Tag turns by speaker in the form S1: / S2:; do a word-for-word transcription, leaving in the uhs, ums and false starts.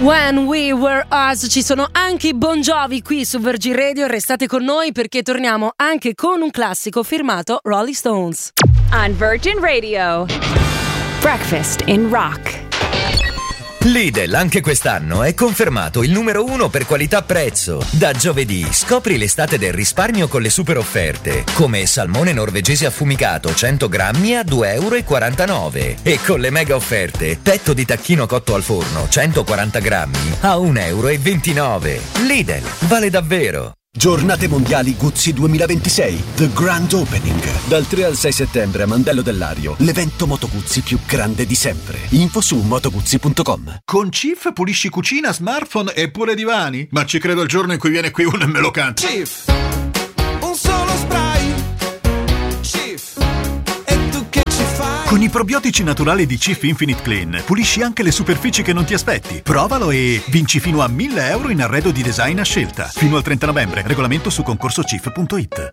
S1: When We Were Us. Ci sono anche i Bon Jovi qui su Virgin Radio. Restate con noi perché torniamo anche con un classico firmato Rolling Stones.
S2: On Virgin Radio, Breakfast in Rock.
S3: Lidl anche quest'anno è confermato il numero uno per qualità-prezzo. Da giovedì scopri l'estate del risparmio con le super offerte, come salmone norvegese affumicato cento grammi a due e quarantanove euro e con le mega offerte petto di tacchino cotto al forno centoquaranta grammi a un e ventinove euro. Lidl, vale davvero!
S4: Giornate mondiali Guzzi duemilaventisei, The Grand Opening. Dal tre al sei settembre a Mandello del Lario, l'evento Moto Guzzi più grande di sempre. Info su moto guzzi punto com.
S5: Con Cif pulisci cucina, smartphone e pure divani? Ma ci credo il giorno in cui viene qui uno e me lo canta.
S6: Cif, un solo spray. Cif, e tu che ci fai?
S5: Con i probiotici naturali di Cif Infinite Clean pulisci anche le superfici che non ti aspetti. Provalo e vinci fino a mille euro in arredo di design a scelta. Fino al trenta novembre. Regolamento su concorso cif punto it.